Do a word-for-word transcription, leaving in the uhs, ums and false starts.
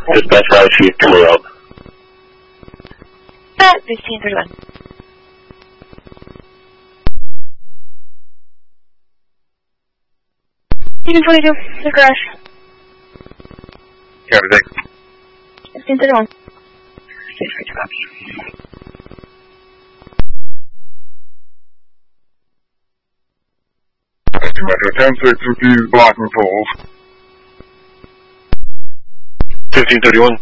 Dispatch five sheet clear up. Set fifteen thirty-one. fifteen twenty-two, the crash. Copy that. fifteen thirty-one. fifteen thirty-one, copy. Metro ten six with these blocking poles. fifteen thirty-one.